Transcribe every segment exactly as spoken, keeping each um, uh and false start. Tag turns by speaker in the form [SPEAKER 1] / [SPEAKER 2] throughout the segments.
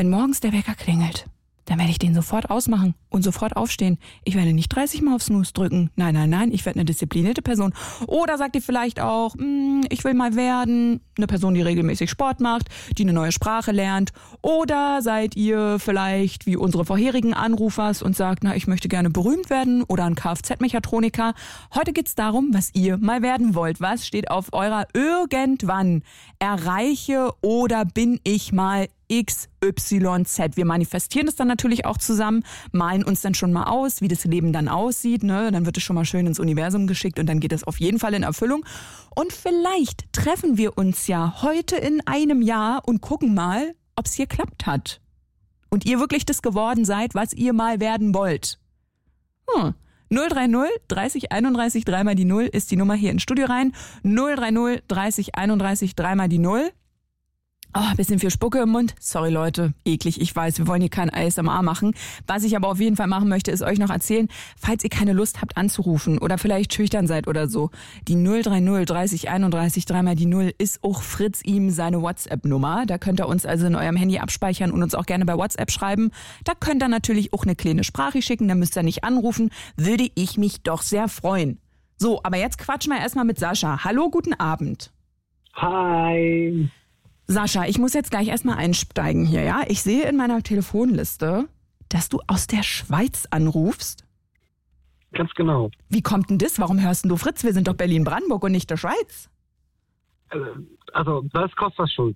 [SPEAKER 1] wenn morgens der Wecker klingelt, dann werde ich den sofort ausmachen und sofort aufstehen. Ich werde nicht dreißig Mal auf Snooze drücken. Nein, nein, nein, ich werde eine disziplinierte Person. Oder sagt ihr vielleicht auch, ich will mal werden eine Person, die regelmäßig Sport macht, die eine neue Sprache lernt. Oder seid ihr vielleicht wie unsere vorherigen Anrufers und sagt, na, ich möchte gerne berühmt werden oder ein Kfz-Mechatroniker. Heute geht's darum, was ihr mal werden wollt. Was steht auf eurer irgendwann erreiche oder bin ich mal X Y Z. Wir manifestieren das dann natürlich auch zusammen, malen uns dann schon mal aus, wie das Leben dann aussieht. Ne? Dann wird es schon mal schön ins Universum geschickt und dann geht es auf jeden Fall in Erfüllung. Und vielleicht treffen wir uns ja heute in einem Jahr und gucken mal, ob es hier geklappt hat. Und ihr wirklich das geworden seid, was ihr mal werden wollt. Hm. null drei null dreißig einunddreißig dreimal die Null ist die Nummer hier ins Studio rein. null drei null dreißig einunddreißig dreimal die Null. Oh, bisschen viel Spucke im Mund. Sorry Leute, eklig, ich weiß, wir wollen hier kein A S M R machen. Was ich aber auf jeden Fall machen möchte, ist euch noch erzählen, falls ihr keine Lust habt anzurufen oder vielleicht schüchtern seid oder so. Die null drei null dreißig einunddreißig dreimal die Null ist auch Fritz ihm seine WhatsApp-Nummer. Da könnt ihr uns also in eurem Handy abspeichern und uns auch gerne bei WhatsApp schreiben. Da könnt ihr natürlich auch eine kleine Sprache schicken, da müsst ihr nicht anrufen. Würde ich mich doch sehr freuen. So, aber jetzt quatschen wir erstmal mit Sascha. Hallo, guten Abend.
[SPEAKER 2] Hi.
[SPEAKER 1] Sascha, ich muss jetzt gleich erstmal einsteigen hier, ja? Ich sehe in meiner Telefonliste, dass du aus der Schweiz anrufst.
[SPEAKER 2] Ganz genau.
[SPEAKER 1] Wie kommt denn das? Warum hörst denn du Fritz? Wir sind doch Berlin-Brandenburg und nicht der Schweiz.
[SPEAKER 2] Also, das ist Kostas Schuld.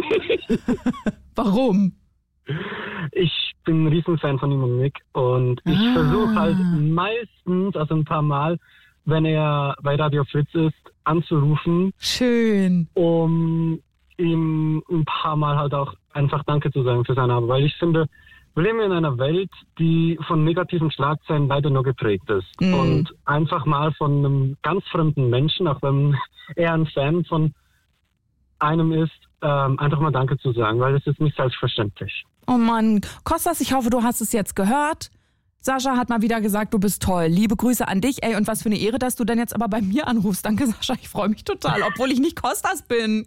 [SPEAKER 1] Warum?
[SPEAKER 2] Ich bin ein Riesenfan von ihm und Nick und ich ah. versuche halt meistens, also ein paar Mal, wenn er bei Radio Fritz ist, anzurufen.
[SPEAKER 1] Schön.
[SPEAKER 2] Um ihm ein paar Mal halt auch einfach Danke zu sagen für seine Arbeit. Weil ich finde, wir leben in einer Welt, die von negativen Schlagzeilen leider nur geprägt ist. Mm. Und einfach mal von einem ganz fremden Menschen, auch wenn er ein Fan von einem ist, ähm, einfach mal Danke zu sagen, weil das ist nicht selbstverständlich.
[SPEAKER 1] Oh Mann, Kostas, ich hoffe, du hast es jetzt gehört. Sascha hat mal wieder gesagt, du bist toll. Liebe Grüße an dich. Ey, und was für eine Ehre, dass du dann jetzt aber bei mir anrufst. Danke, Sascha. Ich freue mich total, obwohl ich nicht Kostas bin.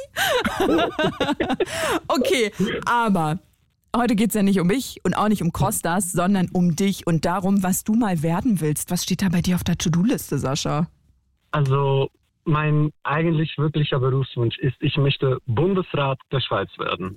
[SPEAKER 1] Okay, aber heute geht's ja nicht um mich und auch nicht um Kostas, sondern um dich und darum, was du mal werden willst. Was steht da bei dir auf der To-Do-Liste, Sascha?
[SPEAKER 2] Also, mein eigentlich wirklicher Berufswunsch ist, ich möchte Bundesrat der Schweiz werden.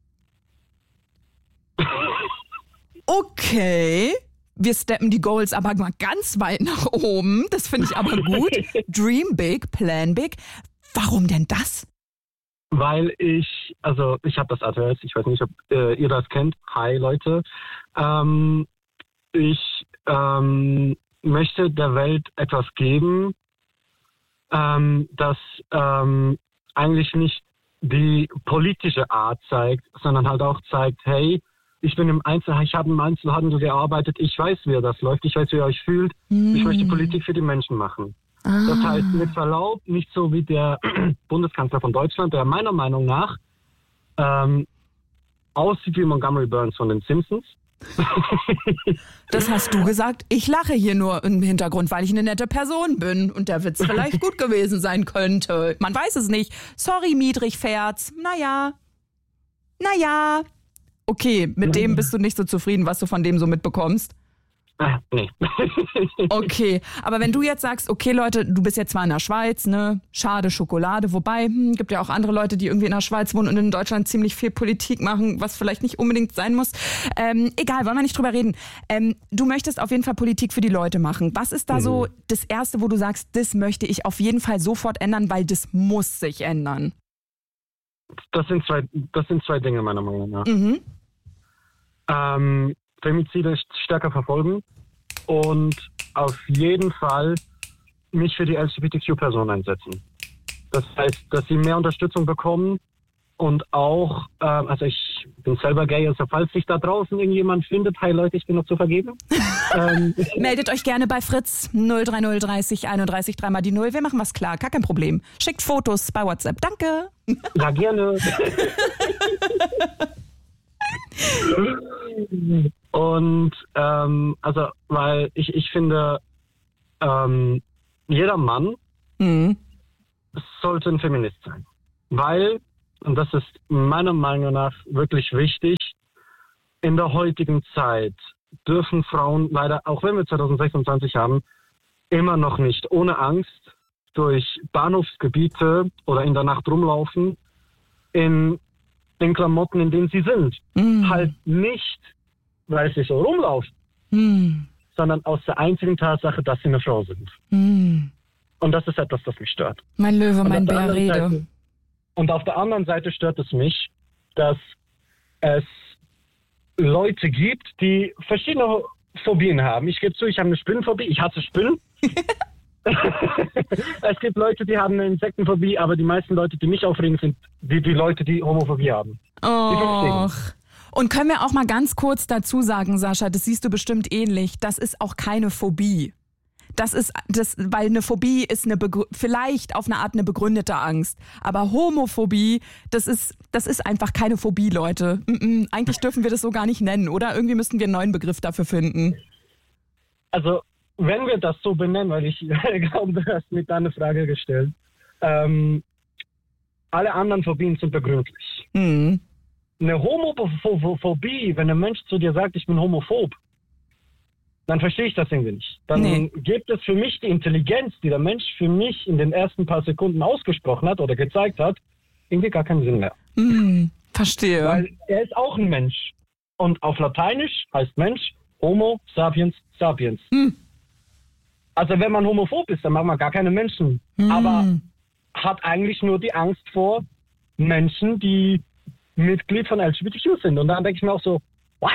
[SPEAKER 1] Okay, wir steppen die Goals aber mal ganz weit nach oben. Das finde ich aber gut. Dream big, plan big. Warum denn das?
[SPEAKER 2] Weil ich, also ich habe das Adress, ich weiß nicht, ob äh, ihr das kennt. Hi Leute. Ähm, ich ähm, möchte der Welt etwas geben, ähm, das ähm, eigentlich nicht die politische Art zeigt, sondern halt auch zeigt, hey, ich bin im Einzelhandel, ich habe im Einzelhandel gearbeitet, ich weiß, wie das läuft, ich weiß, wie ihr euch fühlt. Mm. Ich möchte Politik für die Menschen machen. Ah. Das heißt, mit Verlaub, nicht so wie der Bundeskanzler von Deutschland, der meiner Meinung nach ähm, aussieht wie Montgomery Burns von den Simpsons.
[SPEAKER 1] Das hast du gesagt. Ich lache hier nur im Hintergrund, weil ich eine nette Person bin und der Witz vielleicht gut gewesen sein könnte. Man weiß es nicht. Sorry, Miedrich-Ferz. Naja. Naja. Okay, mit dem bist du nicht so zufrieden, was du von dem so mitbekommst?
[SPEAKER 2] Ah, nee.
[SPEAKER 1] Okay, aber wenn du jetzt sagst, okay Leute, du bist jetzt zwar in der Schweiz, ne, schade Schokolade, wobei, hm, gibt ja auch andere Leute, die irgendwie in der Schweiz wohnen und in Deutschland ziemlich viel Politik machen, was vielleicht nicht unbedingt sein muss. Ähm, egal, wollen wir nicht drüber reden. Ähm, du möchtest auf jeden Fall Politik für die Leute machen. Was ist da mhm. so das Erste, wo du sagst, das möchte ich auf jeden Fall sofort ändern, weil das muss sich ändern?
[SPEAKER 2] Das sind zwei, das sind zwei Dinge meiner Meinung nach.
[SPEAKER 1] Mhm.
[SPEAKER 2] Ähm, Femizide stärker verfolgen und auf jeden Fall mich für die L G B T Q-Personen einsetzen. Das heißt, dass sie mehr Unterstützung bekommen und auch, ähm, also ich bin selber gay, also falls sich da draußen irgendjemand findet, hi Leute, ich bin noch zu vergeben. ähm,
[SPEAKER 1] Meldet euch gerne bei Fritz null drei null dreißig einunddreißig dreimal die Null. Wir machen was klar, gar kein Problem. Schickt Fotos bei WhatsApp. Danke.
[SPEAKER 2] Ja, gerne. Und ähm, also, weil ich, ich finde, ähm, jeder Mann mhm. sollte ein Feminist sein. Weil, und das ist meiner Meinung nach wirklich wichtig, in der heutigen Zeit dürfen Frauen leider, auch wenn wir zwanzig sechsundzwanzig haben, immer noch nicht ohne Angst durch Bahnhofsgebiete oder in der Nacht rumlaufen, in den Klamotten, in denen sie sind. Mm. Halt nicht, weil sie so rumlaufen, mm. sondern aus der einzigen Tatsache, dass sie eine Frau sind. Mm. Und das ist etwas, das mich stört.
[SPEAKER 1] Mein Löwe, mein Bär, Rede.
[SPEAKER 2] Und auf der anderen Seite stört es mich, dass es Leute gibt, die verschiedene Phobien haben. Ich gebe zu, ich habe eine Spinnenphobie, ich hasse Spinnen. Es gibt Leute, die haben eine Insektenphobie, aber die meisten Leute, die mich aufregen, sind die, die Leute, die Homophobie haben.
[SPEAKER 1] Och. Und können wir auch mal ganz kurz dazu sagen, Sascha, das siehst du bestimmt ähnlich, das ist auch keine Phobie. Das ist, das, weil eine Phobie ist eine Begr- vielleicht auf eine Art eine begründete Angst. Aber Homophobie, das ist, das ist einfach keine Phobie, Leute. Mm-mm, eigentlich dürfen wir das so gar nicht nennen, oder? Irgendwie müssten wir einen neuen Begriff dafür finden.
[SPEAKER 2] Also, wenn wir das so benennen, weil ich glaube, du hast mir da eine Frage gestellt. Ähm, alle anderen Phobien sind begründlich. Mhm. Eine Homophobie, wenn ein Mensch zu dir sagt, ich bin homophob, dann verstehe ich das irgendwie nicht. Dann nee. gibt es für mich die Intelligenz, die der Mensch für mich in den ersten paar Sekunden ausgesprochen hat oder gezeigt hat, irgendwie gar keinen Sinn mehr.
[SPEAKER 1] Mm, verstehe.
[SPEAKER 2] Weil er ist auch ein Mensch. Und auf Lateinisch heißt Mensch Homo sapiens sapiens. Mm. Also wenn man homophob ist, dann macht man gar keine Menschen. Mm. Aber hat eigentlich nur die Angst vor Menschen, die Mitglied von L G B T Q sind. Und dann denke ich mir auch so, what?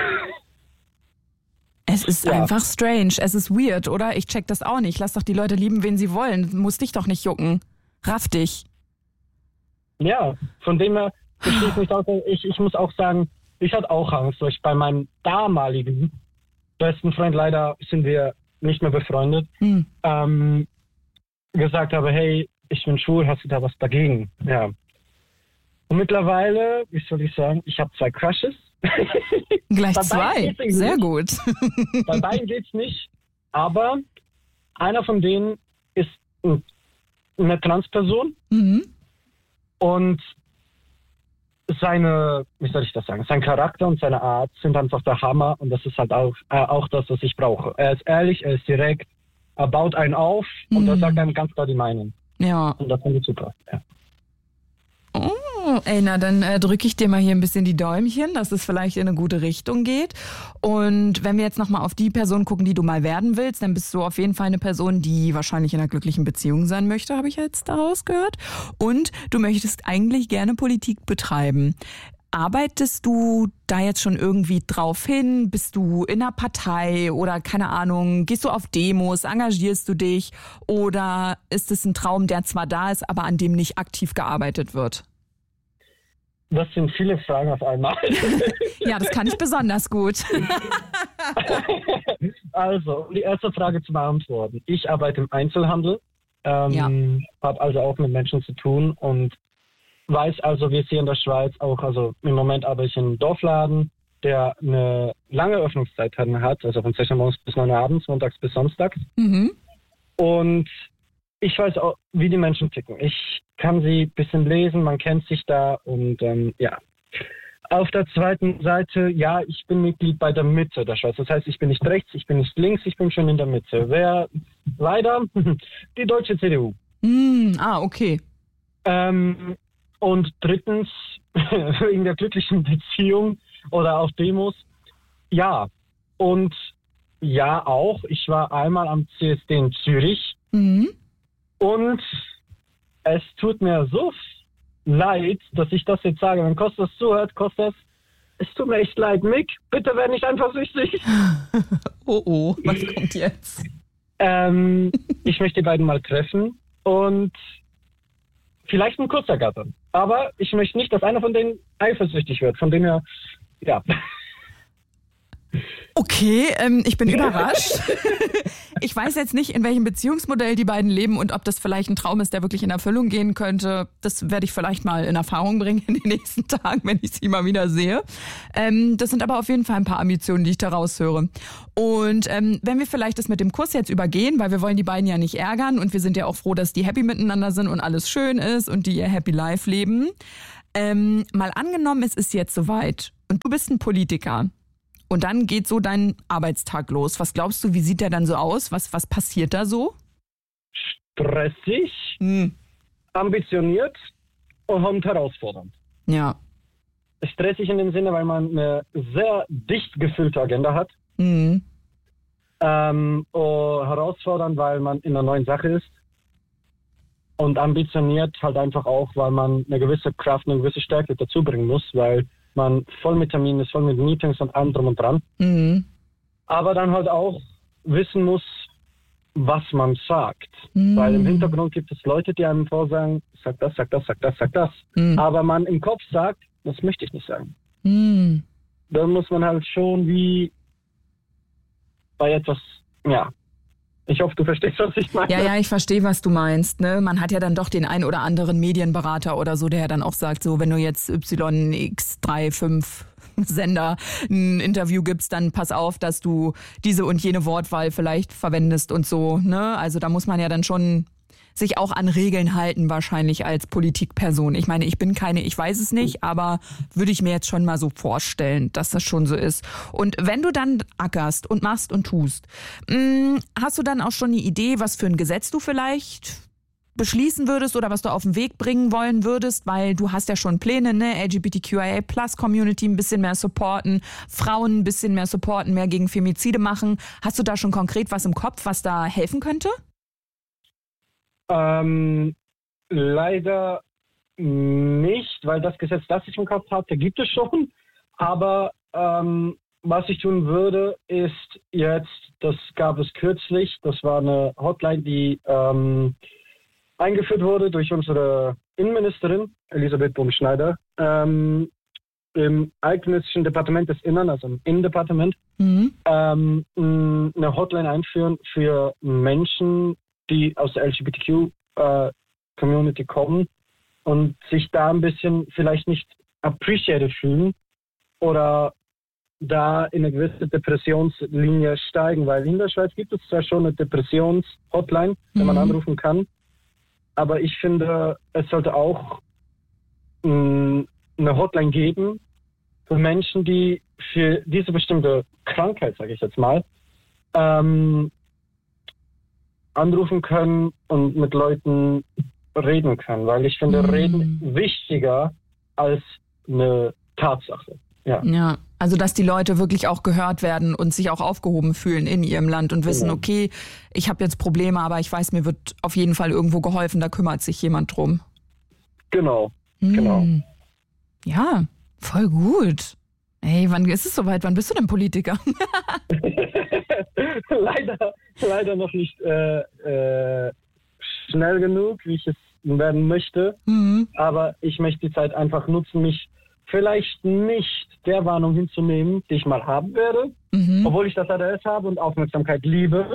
[SPEAKER 1] Es ist ja. einfach strange. Es ist weird, oder? Ich check das auch nicht. Lass doch die Leute lieben, wen sie wollen. Muss dich doch nicht jucken. Raff dich.
[SPEAKER 2] Ja, von dem her verstehe ich mich auch. Ich, ich muss auch sagen, ich hatte auch Angst, weil ich bei meinem damaligen besten Freund, leider sind wir nicht mehr befreundet, hm. ähm, gesagt habe, hey, ich bin schwul, hast du da was dagegen? Ja. Und mittlerweile, wie soll ich sagen, ich habe zwei Crushes.
[SPEAKER 1] Gleich zwei, sehr gut.
[SPEAKER 2] Bei beiden geht's nicht, aber einer von denen ist eine Transperson mhm. und seine, wie soll ich das sagen, sein Charakter und seine Art sind einfach der Hammer und das ist halt auch, äh, auch das, was ich brauche. Er ist ehrlich, er ist direkt, er baut einen auf und mhm. er sagt einem ganz klar die Meinung.
[SPEAKER 1] Ja.
[SPEAKER 2] Und das finde ich super, ja.
[SPEAKER 1] Oh, ey, na dann äh, drücke ich dir mal hier ein bisschen die Däumchen, dass es vielleicht in eine gute Richtung geht. Und wenn wir jetzt nochmal auf die Person gucken, die du mal werden willst, dann bist du auf jeden Fall eine Person, die wahrscheinlich in einer glücklichen Beziehung sein möchte, habe ich jetzt daraus gehört. Und du möchtest eigentlich gerne Politik betreiben. Arbeitest du da jetzt schon irgendwie drauf hin? Bist du in einer Partei oder keine Ahnung, gehst du auf Demos, engagierst du dich oder ist es ein Traum, der zwar da ist, aber an dem nicht aktiv gearbeitet wird?
[SPEAKER 2] Das sind viele Fragen auf einmal.
[SPEAKER 1] Ja, das kann ich besonders gut.
[SPEAKER 2] Also, die erste Frage zu beantworten. Ich arbeite im Einzelhandel, ähm, ja. habe also auch mit Menschen zu tun und weiß also, wie es hier in der Schweiz auch, also im Moment arbeite ich in einem Dorfladen, der eine lange Öffnungszeit hat, also von sechs Uhr morgens bis neun Uhr abends, montags bis samstags. Mhm. Und ich weiß auch, wie die Menschen ticken. Ich kann sie ein bisschen lesen, man kennt sich da und ähm, ja. Auf der zweiten Seite, ja, ich bin Mitglied bei der Mitte der Schweiz. Das heißt, ich bin nicht rechts, ich bin nicht links, ich bin schon in der Mitte. Wer? Leider die deutsche C D U.
[SPEAKER 1] Mm, ah, okay.
[SPEAKER 2] Ähm, Und drittens, wegen der glücklichen Beziehung oder auf Demos, ja. Und ja auch, ich war einmal am C S D in Zürich mhm. und es tut mir so leid, dass ich das jetzt sage. Wenn Kostas zuhört, Kostas, es tut mir echt leid. Mick, bitte werd nicht eifersüchtig.
[SPEAKER 1] Oh oh, was kommt jetzt?
[SPEAKER 2] Ähm, ich möchte die beiden mal treffen und vielleicht ein kurzer Gatter. Aber ich möchte nicht, dass einer von denen eifersüchtig wird. Von dem her, ja.
[SPEAKER 1] Okay, ähm, ich bin überrascht. Ich weiß jetzt nicht, in welchem Beziehungsmodell die beiden leben und ob das vielleicht ein Traum ist, der wirklich in Erfüllung gehen könnte. Das werde ich vielleicht mal in Erfahrung bringen in den nächsten Tagen, wenn ich sie mal wieder sehe. Ähm, das sind aber auf jeden Fall ein paar Ambitionen, die ich da raushöre. Und ähm, wenn wir vielleicht das mit dem Kuss jetzt übergehen, weil wir wollen die beiden ja nicht ärgern und wir sind ja auch froh, dass die happy miteinander sind und alles schön ist und die ihr Happy Life leben. Ähm, mal angenommen, es ist jetzt soweit und du bist ein Politiker. Und dann geht so dein Arbeitstag los. Was glaubst du, wie sieht der dann so aus? Was, was passiert da so?
[SPEAKER 2] Stressig,
[SPEAKER 1] Hm.
[SPEAKER 2] ambitioniert und herausfordernd.
[SPEAKER 1] Ja.
[SPEAKER 2] Stressig in dem Sinne, weil man eine sehr dicht gefüllte Agenda hat.
[SPEAKER 1] Mhm.
[SPEAKER 2] Ähm, und herausfordernd, weil man in einer neuen Sache ist. Und ambitioniert halt einfach auch, weil man eine gewisse Kraft, eine gewisse Stärke dazu bringen muss, weil man voll mit Terminen ist, voll mit Meetings und allem drum und dran.
[SPEAKER 1] Mhm.
[SPEAKER 2] Aber dann halt auch wissen muss, was man sagt.
[SPEAKER 1] Mhm.
[SPEAKER 2] Weil im Hintergrund gibt es Leute, die einem vorsagen, sag das, sag das, sag das, sag das.
[SPEAKER 1] Mhm.
[SPEAKER 2] Aber man im Kopf sagt, das möchte ich nicht sagen.
[SPEAKER 1] Mhm.
[SPEAKER 2] Dann muss man halt schon wie bei etwas, ja. Ich hoffe, du verstehst, was ich meine.
[SPEAKER 1] Ja, ja, ich verstehe, was du meinst. Ne? Man hat ja dann doch den ein oder anderen Medienberater oder so, der ja dann auch sagt, so wenn du jetzt Y X drei fünf Sender ein Interview gibst, dann pass auf, dass du diese und jene Wortwahl vielleicht verwendest und so. Ne? Also da muss man ja dann schon sich auch an Regeln halten, wahrscheinlich als Politikperson. Ich meine, ich bin keine, ich weiß es nicht, aber würde ich mir jetzt schon mal so vorstellen, dass das schon so ist. Und wenn du dann ackerst und machst und tust, mh, hast du dann auch schon eine Idee, was für ein Gesetz du vielleicht beschließen würdest oder was du auf den Weg bringen wollen würdest, weil du hast ja schon Pläne, ne? L G B T Q I A Plus Community ein bisschen mehr supporten, Frauen ein bisschen mehr supporten, mehr gegen Femizide machen. Hast du da schon konkret was im Kopf, was da helfen könnte?
[SPEAKER 2] Ähm, leider nicht, weil das Gesetz, das ich im Kopf hatte, gibt es schon. Aber ähm, was ich tun würde, ist jetzt, das gab es kürzlich, das war eine Hotline, die ähm, eingeführt wurde durch unsere Innenministerin, Elisabeth Bohm-Schneider, ähm, im eidgenössischen Departement des Innern, also im Innendepartement,
[SPEAKER 1] Mhm.
[SPEAKER 2] ähm, eine Hotline einführen für Menschen, die aus der L G B T Q-Community äh, kommen und sich da ein bisschen vielleicht nicht appreciated fühlen oder da in eine gewisse Depressionslinie steigen, weil in der Schweiz gibt es zwar schon eine Depressions-Hotline, mhm. wenn man anrufen kann, aber ich finde, es sollte auch mh, eine Hotline geben für Menschen, die für diese bestimmte Krankheit, sage ich jetzt mal, ähm, anrufen können und mit Leuten reden können, weil ich finde,
[SPEAKER 1] Mhm.
[SPEAKER 2] Reden wichtiger als eine Tatsache. Ja.
[SPEAKER 1] Ja, also dass die Leute wirklich auch gehört werden und sich auch aufgehoben fühlen in ihrem Land und wissen,
[SPEAKER 2] Genau.
[SPEAKER 1] okay, ich habe jetzt Probleme, aber ich weiß, mir wird auf jeden Fall irgendwo geholfen, da kümmert sich jemand drum.
[SPEAKER 2] Genau,
[SPEAKER 1] Hm.
[SPEAKER 2] genau.
[SPEAKER 1] Ja, voll gut. Ey, wann ist es soweit? Wann bist du denn Politiker?
[SPEAKER 2] leider, leider noch nicht äh, äh, schnell genug, wie ich es werden möchte.
[SPEAKER 1] Mhm.
[SPEAKER 2] Aber ich möchte die Zeit einfach nutzen, mich vielleicht nicht der Warnung hinzunehmen, die ich mal haben werde,
[SPEAKER 1] Mhm.
[SPEAKER 2] obwohl ich das A D S habe und Aufmerksamkeit liebe.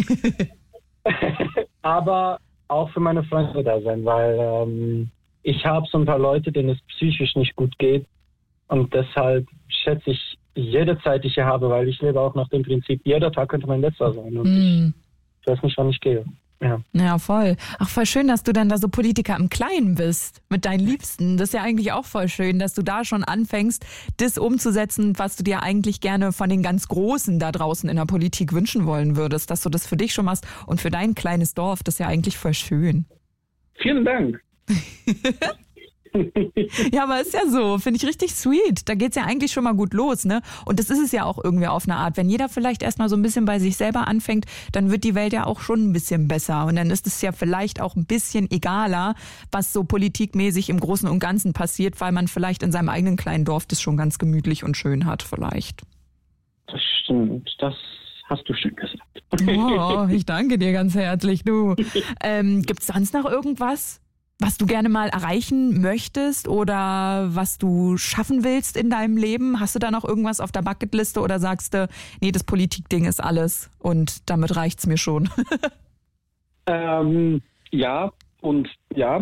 [SPEAKER 2] Aber auch für meine Freunde da sein, weil ähm, ich habe so ein paar Leute, denen es psychisch nicht gut geht. Und deshalb schätze ich jede Zeit, die ich hier habe, weil ich lebe auch nach dem Prinzip, jeder Tag könnte mein letzter sein. Und
[SPEAKER 1] Mhm.
[SPEAKER 2] ich weiß nicht, wann ich gehe. Ja.
[SPEAKER 1] Ja, voll. Ach, voll schön, dass du dann da so Politiker im Kleinen bist, mit deinen Liebsten. Das ist ja eigentlich auch voll schön, dass du da schon anfängst, das umzusetzen, was du dir eigentlich gerne von den ganz Großen da draußen in der Politik wünschen wollen würdest, dass du das für dich schon machst und für dein kleines Dorf. Das ist ja eigentlich voll schön.
[SPEAKER 2] Vielen Dank.
[SPEAKER 1] Ja, aber ist ja so, finde ich richtig sweet. Da geht's ja eigentlich schon mal gut los, ne? Und das ist es ja auch irgendwie auf eine Art. Wenn jeder vielleicht erstmal so ein bisschen bei sich selber anfängt, dann wird die Welt ja auch schon ein bisschen besser. Und dann ist es ja vielleicht auch ein bisschen egaler, was so politikmäßig im Großen und Ganzen passiert, weil man vielleicht in seinem eigenen kleinen Dorf das schon ganz gemütlich und schön hat, vielleicht.
[SPEAKER 2] Das stimmt. Das hast du schön gesagt.
[SPEAKER 1] Oh, ich danke dir ganz herzlich, du. Ähm, gibt's sonst noch irgendwas, was du gerne mal erreichen möchtest oder was du schaffen willst in deinem Leben? Hast du da noch irgendwas auf der Bucketliste oder sagst du, nee, das Politikding ist alles und damit reicht's mir schon?
[SPEAKER 2] ähm, ja und ja.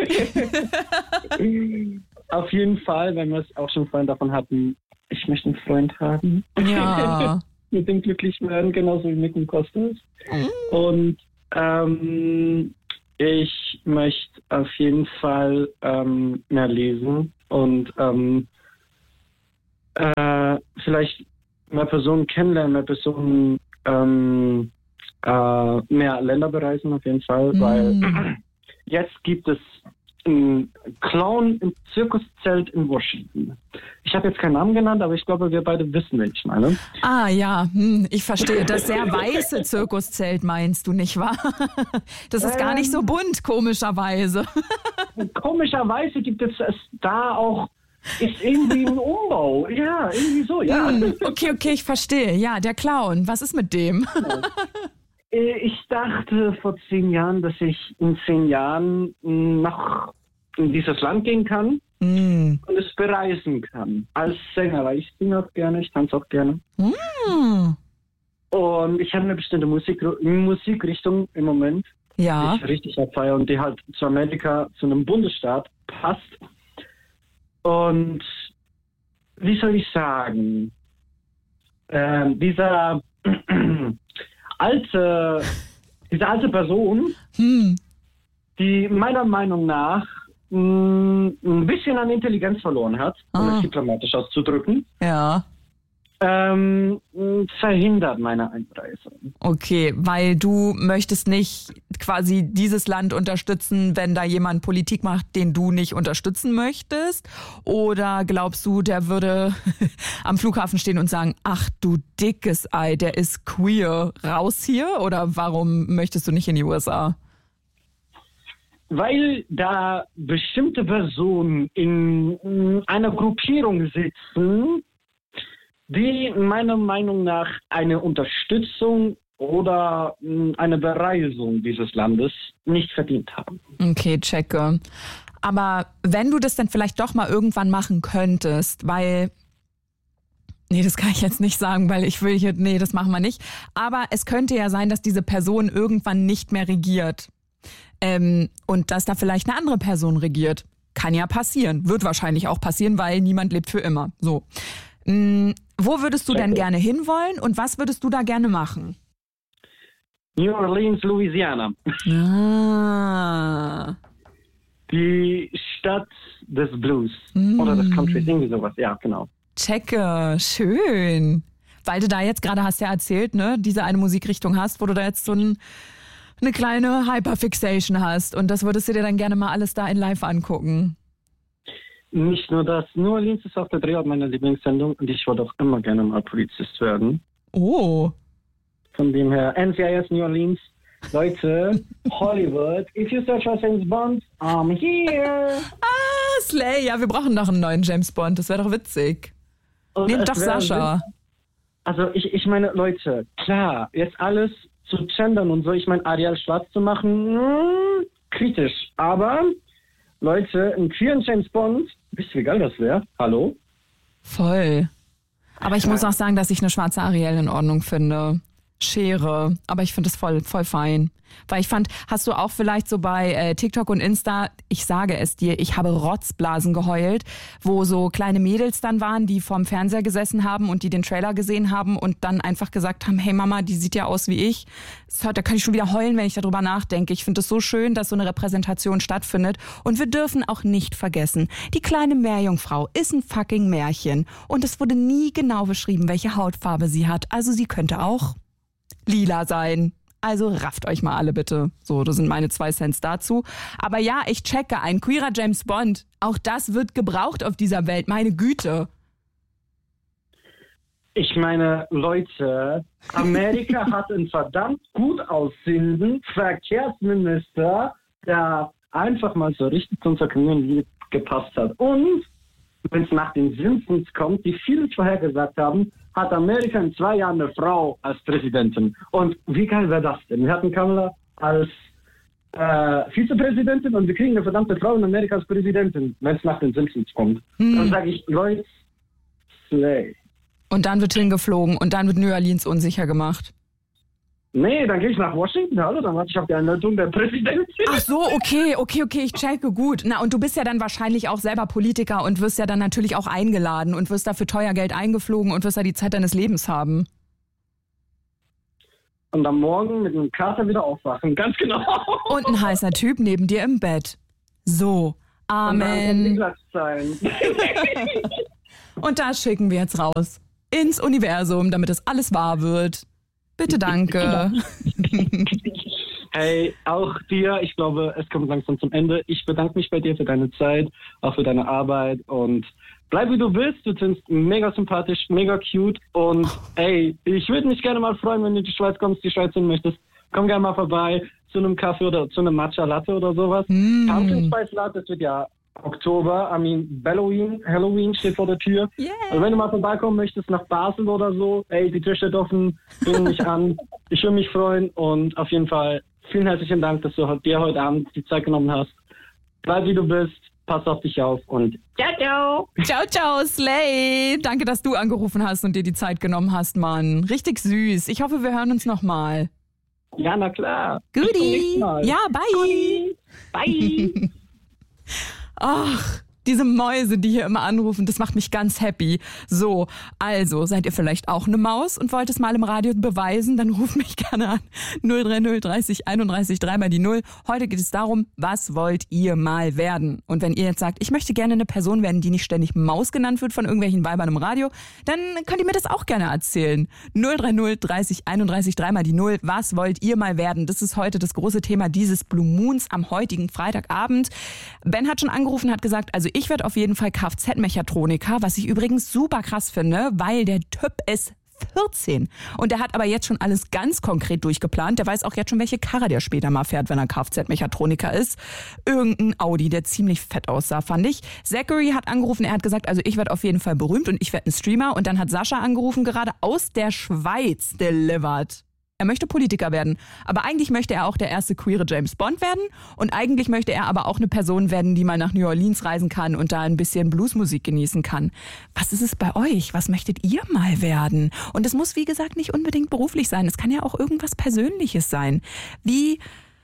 [SPEAKER 2] Auf jeden Fall, wenn wir es auch schon vorhin davon hatten, ich möchte einen Freund haben.
[SPEAKER 1] Ja.
[SPEAKER 2] Mit dem glücklich werden, genauso wie mit dem Kostas. Und ähm, ich möchte auf jeden Fall ähm, mehr lesen und ähm, äh, vielleicht mehr Personen kennenlernen, mehr Personen ähm, äh, mehr Länder bereisen auf jeden Fall, mm. weil jetzt gibt es einen Clown im Zirkuszelt in Washington. Ich habe jetzt keinen Namen genannt, aber ich glaube, wir beide wissen, wen ich meine.
[SPEAKER 1] Ah ja, hm, ich verstehe. Das sehr weiße Zirkuszelt meinst du, nicht wahr? Das ist ähm, gar nicht so bunt, komischerweise.
[SPEAKER 2] Komischerweise gibt es es da auch, ist irgendwie ein Umbau. Ja, irgendwie so, ja.
[SPEAKER 1] Hm, okay, okay, ich verstehe. Ja, der Clown, was ist mit dem?
[SPEAKER 2] Ich dachte vor zehn Jahren, dass ich in zehn Jahren nach in dieses Land gehen kann mm. und es bereisen kann. Als Sänger, weil ich singe auch gerne, ich tanze auch gerne. Mm. Und ich habe eine bestimmte Musik, Musikrichtung im Moment,
[SPEAKER 1] ja.
[SPEAKER 2] die ich richtig abfeiere und die halt zu Amerika, zu einem Bundesstaat passt. Und wie soll ich sagen, äh, dieser alte, diese alte Person, hm. die meiner Meinung nach mh, ein bisschen an Intelligenz verloren hat, ah. um es diplomatisch auszudrücken,
[SPEAKER 1] ja.
[SPEAKER 2] ähm, verhindert meine Einreise.
[SPEAKER 1] Okay, weil du möchtest nicht quasi dieses Land unterstützen, wenn da jemand Politik macht, den du nicht unterstützen möchtest? Oder glaubst du, der würde am Flughafen stehen und sagen, ach du dickes Ei, der ist queer, raus hier? Oder warum möchtest du nicht in die U S A?
[SPEAKER 2] Weil da bestimmte Personen in einer Gruppierung sitzen, die meiner Meinung nach eine Unterstützung oder eine Bereisung dieses Landes nicht verdient haben.
[SPEAKER 1] Okay, checke. Aber wenn du das dann vielleicht doch mal irgendwann machen könntest, weil, nee, das kann ich jetzt nicht sagen, weil ich will hier, nee, das machen wir nicht. Aber es könnte ja sein, dass diese Person irgendwann nicht mehr regiert. Ähm, und dass da vielleicht eine andere Person regiert. Kann ja passieren. Wird wahrscheinlich auch passieren, weil niemand lebt für immer. So. Hm, wo würdest du denn gerne hinwollen und was würdest du da gerne machen?
[SPEAKER 2] New Orleans, Louisiana.
[SPEAKER 1] Ah.
[SPEAKER 2] Die Stadt des Blues. Mm. Oder des Country, irgendwie sowas. Ja, genau.
[SPEAKER 1] Checke, schön. Weil du da jetzt gerade hast ja erzählt, ne, diese eine Musikrichtung hast, wo du da jetzt so ein, eine kleine Hyperfixation hast. Und das würdest du dir dann gerne mal alles da in live angucken.
[SPEAKER 2] Nicht nur das. New Orleans ist auch der Drehort meiner Lieblingssendung und ich wollte auch immer gerne mal Polizist werden.
[SPEAKER 1] Oh.
[SPEAKER 2] Von dem her, N C I S New Orleans, Leute, Hollywood, if you search for James Bond, I'm here.
[SPEAKER 1] Ah, Slay, ja, wir brauchen noch einen neuen James Bond, das wäre doch witzig. Und nehmt doch Sascha.
[SPEAKER 2] Also ich, ich meine, Leute, klar, jetzt alles zu gendern und so, ich meine, Ariel schwarz zu machen, mh, kritisch, aber Leute, einen queeren James Bond, wisst ihr, wie geil das wäre? Hallo?
[SPEAKER 1] Voll. Aber ich muss auch sagen, dass ich eine schwarze Ariel in Ordnung finde. Schere. Aber ich finde es voll, voll fein. Weil ich fand, hast du auch vielleicht so bei äh, TikTok und Insta, ich sage es dir, ich habe Rotzblasen geheult, wo so kleine Mädels dann waren, die vorm Fernseher gesessen haben und die den Trailer gesehen haben und dann einfach gesagt haben, hey Mama, die sieht ja aus wie ich. Da kann ich schon wieder heulen, wenn ich darüber nachdenke. Ich finde es so schön, dass so eine Repräsentation stattfindet. Und wir dürfen auch nicht vergessen, die kleine Meerjungfrau ist ein fucking Märchen. Und es wurde nie genau beschrieben, welche Hautfarbe sie hat. Also sie könnte auch lila sein. Also rafft euch mal alle bitte. So, das sind meine zwei Cents dazu. Aber ja, ich checke, ein queerer James Bond, auch das wird gebraucht auf dieser Welt, meine Güte.
[SPEAKER 2] Ich meine, Leute, Amerika hat einen verdammt gut aussehenden Verkehrsminister, der einfach mal so richtig zu unserer Community gepasst hat. Und wenn es nach den Simpsons kommt, die vieles vorhergesagt haben, hat Amerika in zwei Jahren eine Frau als Präsidentin. Und wie geil wäre das denn? Wir hatten Kamala als äh, Vizepräsidentin und wir kriegen eine verdammte Frau in Amerika als Präsidentin, wenn es nach den Simpsons kommt. Hm. Dann sage ich, Leute, slay.
[SPEAKER 1] Und dann wird hingeflogen und dann wird New Orleans unsicher gemacht.
[SPEAKER 2] Nee, dann gehe ich nach Washington, hallo, dann warte ich auf die Einladung der Präsidentin.
[SPEAKER 1] Ach so, okay, okay, okay, ich checke, gut. Na, und du bist ja dann wahrscheinlich auch selber Politiker und wirst ja dann natürlich auch eingeladen und wirst dafür teuer Geld eingeflogen und wirst da die Zeit deines Lebens haben.
[SPEAKER 2] Und am Morgen mit einem Kater wieder aufwachen, ganz genau.
[SPEAKER 1] Und ein heißer Typ neben dir im Bett. So, Amen.
[SPEAKER 2] Und dann sein.
[SPEAKER 1] Und das schicken wir jetzt raus. Ins Universum, damit es alles wahr wird. Bitte, danke.
[SPEAKER 2] Hey, auch dir, ich glaube, es kommt langsam zum Ende. Ich bedanke mich bei dir für deine Zeit, auch für deine Arbeit und bleib wie du bist. Du bist mega sympathisch, mega cute und ey, ich würde mich gerne mal freuen, wenn du in die Schweiz kommst, die Schweiz hin möchtest. Komm gerne mal vorbei zu einem Kaffee oder zu einem Matcha Latte oder sowas.
[SPEAKER 1] Mm.
[SPEAKER 2] Pumpkin Spice Latte, das wird ja Oktober, I mean Halloween, Halloween steht vor der Tür.
[SPEAKER 1] Yeah.
[SPEAKER 2] Also wenn du mal vorbeikommen möchtest nach Basel oder so, ey, die Tür steht offen, bring mich an. Ich würde mich freuen und auf jeden Fall vielen herzlichen Dank, dass du dir heute Abend die Zeit genommen hast. Bleib wie du bist, pass auf dich auf und ciao, ciao.
[SPEAKER 1] Ciao, ciao, Slay. Danke, dass du angerufen hast und dir die Zeit genommen hast, Mann. Richtig süß. Ich hoffe, wir hören uns nochmal.
[SPEAKER 2] Ja, na klar.
[SPEAKER 1] Goodie. Ja, bye.
[SPEAKER 2] Goodie. Bye.
[SPEAKER 1] Ach, diese Mäuse, die hier immer anrufen, das macht mich ganz happy. So, also, seid ihr vielleicht auch eine Maus und wollt es mal im Radio beweisen? Dann ruft mich gerne an. null drei null dreißig einunddreißig dreimal die Null. Heute geht es darum, was wollt ihr mal werden? Und wenn ihr jetzt sagt, ich möchte gerne eine Person werden, die nicht ständig Maus genannt wird von irgendwelchen Weibern im Radio, dann könnt ihr mir das auch gerne erzählen. null drei null dreißig einunddreißig dreimal die Null. Was wollt ihr mal werden? Das ist heute das große Thema dieses Blue Moons am heutigen Freitagabend. Ben hat schon angerufen, hat gesagt, also ich werde auf jeden Fall Kfz-Mechatroniker, was ich übrigens super krass finde, weil der Typ ist vierzehn. Und der hat aber jetzt schon alles ganz konkret durchgeplant. Der weiß auch jetzt schon, welche Karre der später mal fährt, wenn er Kfz-Mechatroniker ist. Irgendein Audi, der ziemlich fett aussah, fand ich. Zachary hat angerufen, er hat gesagt, also ich werde auf jeden Fall berühmt und ich werde ein Streamer. Und dann hat Sascha angerufen, gerade aus der Schweiz, delivered. Er möchte Politiker werden, aber eigentlich möchte er auch der erste queere James Bond werden und eigentlich möchte er aber auch eine Person werden, die mal nach New Orleans reisen kann und da ein bisschen Bluesmusik genießen kann. Was ist es bei euch? Was möchtet ihr mal werden? Und es muss, wie gesagt, nicht unbedingt beruflich sein. Es kann ja auch irgendwas Persönliches sein. Wie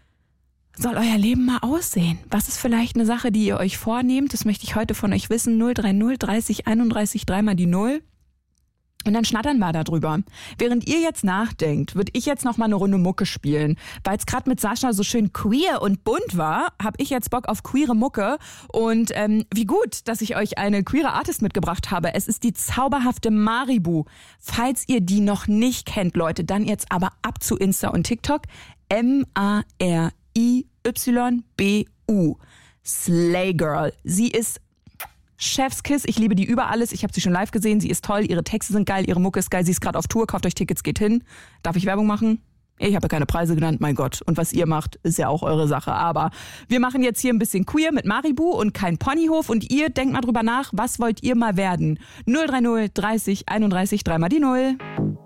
[SPEAKER 1] soll euer Leben mal aussehen? Was ist vielleicht eine Sache, die ihr euch vornehmt? Das möchte ich heute von euch wissen. null drei null dreißig einunddreißig dreimal die Null. Und dann schnattern wir darüber. Während ihr jetzt nachdenkt, würde ich jetzt noch mal eine Runde Mucke spielen. Weil es gerade mit Sascha so schön queer und bunt war, habe ich jetzt Bock auf queere Mucke. Und ähm, wie gut, dass ich euch eine queere Artist mitgebracht habe. Es ist die zauberhafte Maribu. Falls ihr die noch nicht kennt, Leute, dann jetzt aber ab zu Insta und TikTok. M A R I Y B U. Slay Girl. Sie ist Chefskiss, ich liebe die über alles. Ich habe sie schon live gesehen, sie ist toll, ihre Texte sind geil, ihre Mucke ist geil, sie ist gerade auf Tour, kauft euch Tickets, geht hin. Darf ich Werbung machen? Ich habe ja keine Preise genannt, mein Gott. Und was ihr macht, ist ja auch eure Sache. Aber wir machen jetzt hier ein bisschen queer mit Maribu und kein Ponyhof. Und ihr denkt mal drüber nach, was wollt ihr mal werden? null drei null dreißig einunddreißig dreimal die Null.